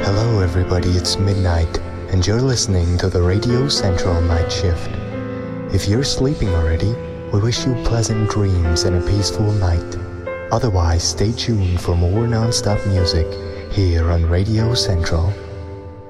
Hello everybody, it's midnight and you're listening to the Radio Central Night Shift. If you're sleeping already, we wish you pleasant dreams and a peaceful night. Otherwise, stay tuned for more non-stop music here on Radio Central.